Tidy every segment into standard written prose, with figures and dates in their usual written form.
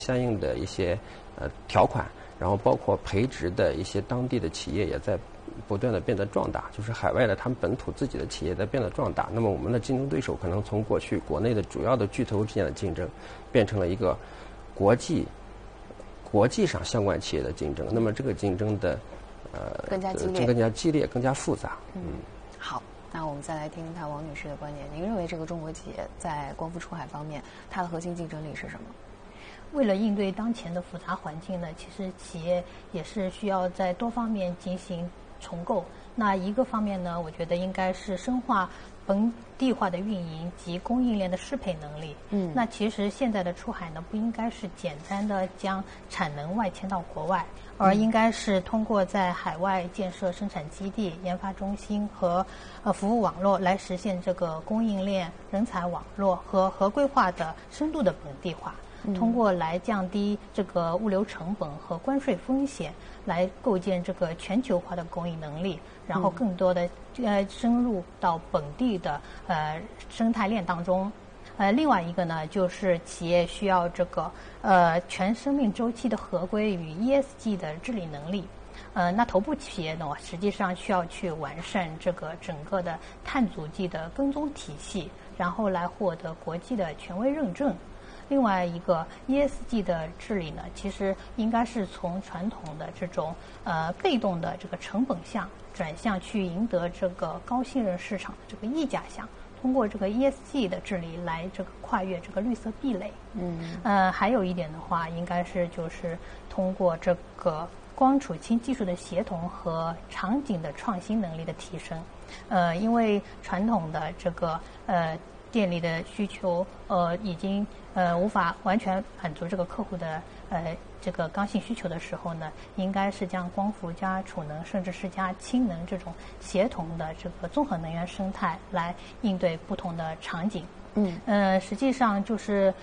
相应的一些条款，然后包括培植的一些当地的企业也在不断的变得壮大，就是海外的他们本土自己的企业在变得壮大。那么我们的竞争对手可能从过去国内的主要的巨头之间的竞争，变成了一个国际上相关企业的竞争。那么这个竞争的更加激烈，更加复杂。 好，那我们再来听听看王女士的观点。您认为这个中国企业在光伏出海方面，它的核心竞争力是什么？ 为了应对当前的复杂环境呢，其实企业也是需要在多方面进行重构。那一个方面呢，我觉得应该是深化本地化的运营及供应链的适配能力。那其实现在的出海呢，不应该是简单的将产能外迁到国外，而应该是通过在海外建设生产基地、研发中心和服务网络来实现这个供应链、人才网络和合规化的深度的本地化。通过来降低这个物流成本和关税风险，来构建这个全球化的供应能力，然后更多的深入到本地的生态链当中。另外一个呢，就是企业需要这个全生命周期的合规与 ESG 的治理能力。那头部企业呢，实际上需要去完善这个整个的碳足迹的跟踪体系，然后来获得国际的权威认证。另外一个 ESG 的治理呢，其实应该是从传统的这种被动的这个成本项转向去赢得这个高信任市场这个溢价项，通过这个 ESG 的治理来这个跨越这个绿色壁垒。还有一点的话，应该是就是通过这个光储氢技术的协同和场景的创新能力的提升。因为传统的这个电力的需求已经无法完全满足这个客户的这个刚性需求的时候呢，应该是将光伏加储能甚至是加氢能这种协同的这个综合能源生态来应对不同的场景。实际上就是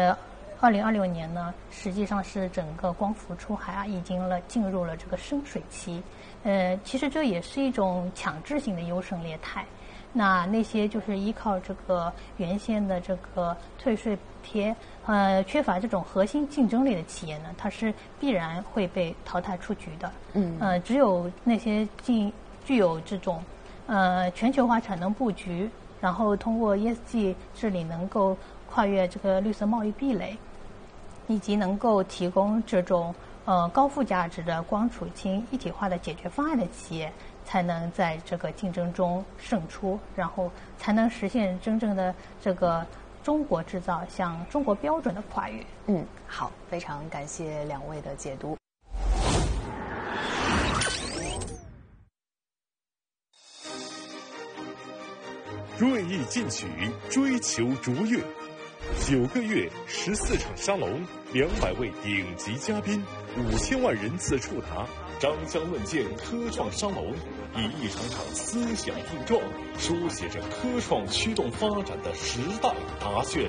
2026年呢，实际上是整个光伏出海已经进入了这个深水期。其实这也是一种强制性的优胜劣汰。那些就是依靠这个原先的这个退税补贴，缺乏这种核心竞争力的企业呢，它是必然会被淘汰出局的。只有那些具有这种全球化产能布局，然后通过 ESG 治理能够跨越这个绿色贸易壁垒，以及能够提供这种高附加值的光储氢一体化的解决方案的企业，才能在这个竞争中胜出，然后才能实现真正的这个中国制造向中国标准的跨越。 好，非常感谢两位的解读。 锐意进取，追求卓越。9个月，14场沙龙，200位顶级嘉宾，5000万人次触达，张江论剑科创沙龙，以一场场思想碰撞，书写着科创驱动发展的时代答卷。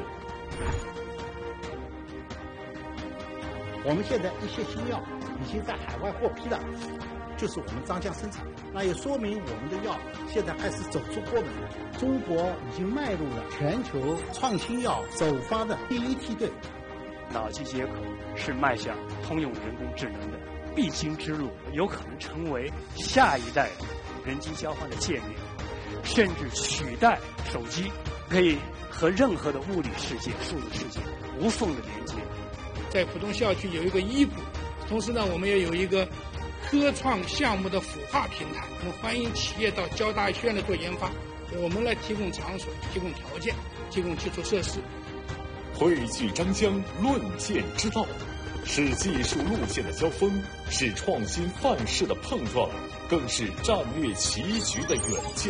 我们现在一些新药已经在海外获批了，就是我们张江生产，那也说明我们的药现在开始走出国门，中国已经迈入了全球创新药首发的第一梯队。 脑机接口是迈向通用人工智能的必经之路，有可能成为下一代人机交换的界面，甚至取代手机，可以和任何的物理世界、数理世界无缝的连接。 在浦东校区有一个医补，同时呢，我们也有一个科创项目的孵化平台，我们欢迎企业到交大医院来做研发，我们来提供场所、提供条件、提供基础设施。 汇聚张江论剑之道，是技术路线的交锋，是创新范式的碰撞，更是战略棋局的远见。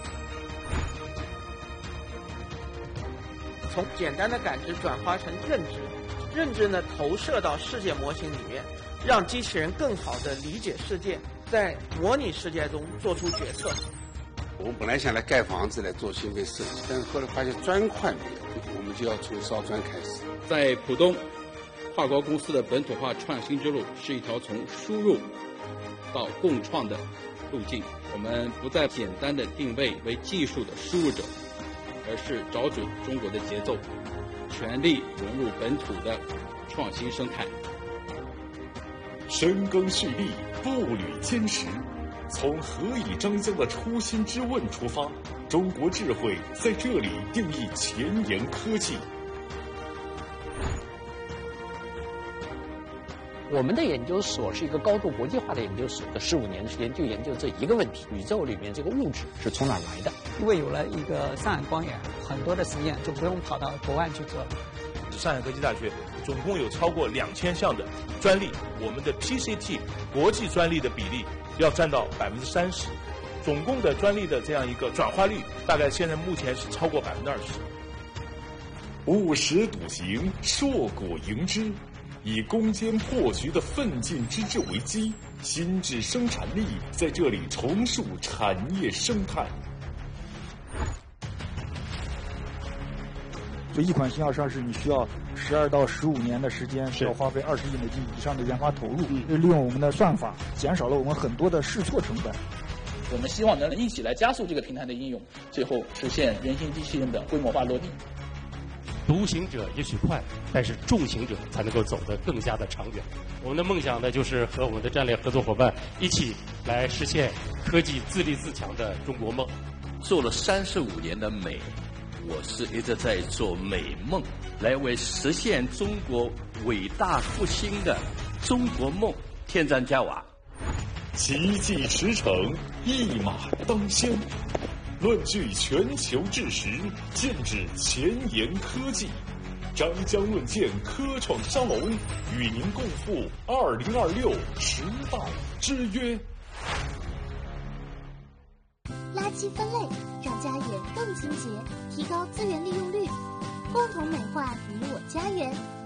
从简单的感知转化成认知，认知呢投射到世界模型里面，让机器人更好地理解世界，在模拟世界中做出决策。 我们本来想来盖房子来做芯片设计，但是后来发现砖块没有，我们就要从烧砖开始。 在浦东，跨国公司的本土化创新之路是一条从输入到共创的路径。我们不再简单的定位为技术的输入者，而是找准中国的节奏，全力融入本土的创新生态。 深耕蓄力，步履坚实，从何以张江的初心之问出发，中国智慧在这里定义前沿科技。 我们的研究所是一个高度国际化的研究所，这15年的时间就研究这一个问题：宇宙里面这个物质是从哪来的？ 因为有了一个上海光源，很多的实验就不用跑到国外去做。 上海科技大学总共有超过2000项的专利，我们的 PCT 国际专利的比例要占到30%，总共的专利的这样一个转化率，大概现在目前是超过20%。 务实笃行，硕果盈之。以攻坚破局的奋进之志为基，心智生产力在这里重塑产业生态。 就一款新药上市，你需要12到15年的时间，需要花费20亿美金以上的研发投入。利用我们的算法，减少了我们很多的试错成本。 我们希望能一起来加速这个平台的应用，最后实现人形机器人的规模化落地。 独行者也许快，但是众行者才能够走得更加的长远。我们的梦想呢，就是和我们的战略合作伙伴一起来实现科技自立自强的中国梦。 做了35年的美，我是一直在做美梦，来为实现中国伟大复兴的中国梦添砖加瓦。 奇迹驰骋，一马当先。论据全球智识，剑指前沿科技。张江论剑科创沙龙与您共赴2026时代之约。 垃圾分类让家园更清洁，提高资源利用率，共同美化你我家园。